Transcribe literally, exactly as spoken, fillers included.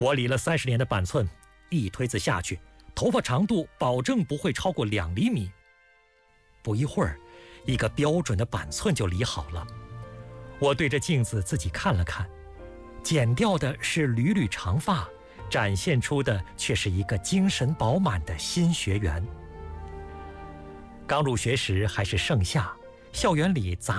我理了三十年的板寸，一推子下去，头发长度保证不会超过两厘米。不一会儿，一个标准的板寸就理好了。我对着镜子自己看了看，剪掉的是缕缕长发，展现出的却是一个精神饱满的新学员。刚入学时还是盛夏，校园里杂